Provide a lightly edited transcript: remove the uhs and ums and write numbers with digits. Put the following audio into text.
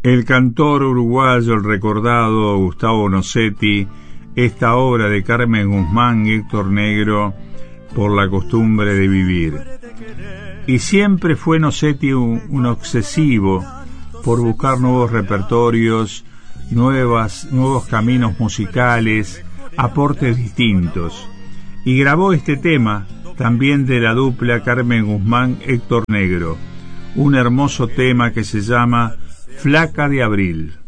El cantor uruguayo, el recordado Gustavo Nocetti, esta obra de Carmen Guzmán y Héctor Negro, Por la costumbre de vivir. Y siempre fue Nocetti un obsesivo por buscar nuevos repertorios, nuevos caminos musicales, aportes distintos. Y grabó este tema, también de la dupla Carmen Guzmán-Héctor Negro, un hermoso tema que se llama Flaca de Abril.